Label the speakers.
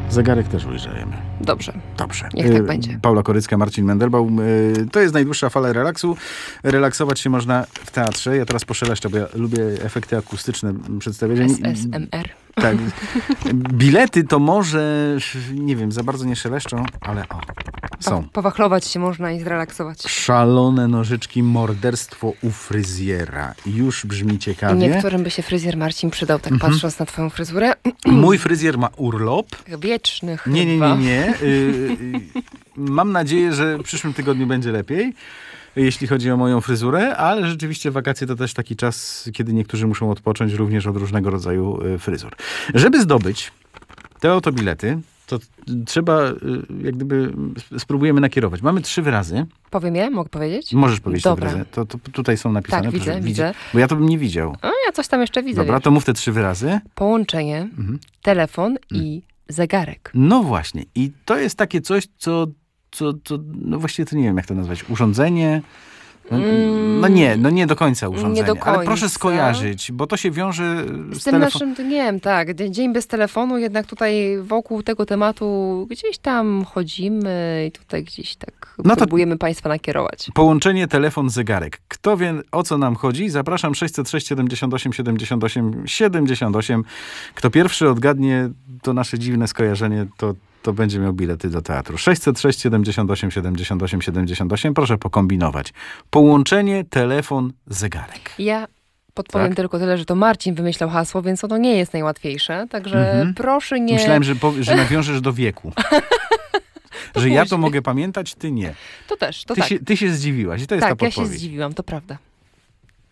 Speaker 1: Zegarek też ujrzejemy.
Speaker 2: Dobrze.
Speaker 1: Dobrze.
Speaker 2: Niech tak będzie.
Speaker 1: Paula Korycka, Marcin Mendelbaum. To jest najdłuższa fala relaksu. Relaksować się można w teatrze. Ja teraz poszeleszczę, bo ja lubię efekty akustyczne przedstawiać.
Speaker 2: SSMR.
Speaker 1: Tak. Bilety to może, nie wiem, za bardzo nie szeleszczą, ale są.
Speaker 2: Powachlować się można i zrelaksować.
Speaker 1: Szalone nożyczki, morderstwo u fryzjera. Już brzmi ciekawie.
Speaker 2: Niektórym by się fryzjer Marcin przydał, tak patrząc na twoją fryzurę.
Speaker 1: Mój fryzjer ma urlop.
Speaker 2: Wieczny chyba.
Speaker 1: Nie. Mam nadzieję, że w przyszłym tygodniu będzie lepiej, jeśli chodzi o moją fryzurę, ale rzeczywiście wakacje to też taki czas, kiedy niektórzy muszą odpocząć również od różnego rodzaju fryzur. Żeby zdobyć te oto bilety, to trzeba, jak gdyby, spróbujemy nakierować. Mamy 3 wyrazy.
Speaker 2: Powiem je? Mogę powiedzieć?
Speaker 1: Możesz powiedzieć te
Speaker 2: Dobra.
Speaker 1: wyrazy. To tutaj są napisane.
Speaker 2: Tak, widzę.
Speaker 1: Bo ja to bym nie widział.
Speaker 2: A ja coś tam jeszcze widzę.
Speaker 1: Dobra,
Speaker 2: wiesz.
Speaker 1: to mów te 3 wyrazy.
Speaker 2: Połączenie, telefon i zegarek.
Speaker 1: No właśnie. I to jest takie coś, co no właściwie to nie wiem, jak to nazwać. Urządzenie? No nie do końca urządzenie.
Speaker 2: Nie do końca.
Speaker 1: Ale proszę skojarzyć, bo to się wiąże
Speaker 2: z tym naszym, to nie wiem, tak, dzień bez telefonu, jednak tutaj wokół tego tematu gdzieś tam chodzimy i tutaj gdzieś tak próbujemy Państwa nakierować.
Speaker 1: Połączenie telefon-zegarek. Kto wie, o co nam chodzi? Zapraszam 606 78 78 78. Kto pierwszy odgadnie to nasze dziwne skojarzenie, to będzie miał bilety do teatru. 606 78 78 78. Proszę pokombinować. Połączenie, telefon, zegarek.
Speaker 2: Ja podpowiem tylko tyle, że to Marcin wymyślał hasło, więc ono nie jest najłatwiejsze. Także proszę nie...
Speaker 1: Myślałem, że nawiążesz do wieku. Że ja to mogę pamiętać, ty nie.
Speaker 2: To też,
Speaker 1: Ty się zdziwiłaś i to jest ta
Speaker 2: tak,
Speaker 1: podpowiedź.
Speaker 2: ja się zdziwiłam, to prawda.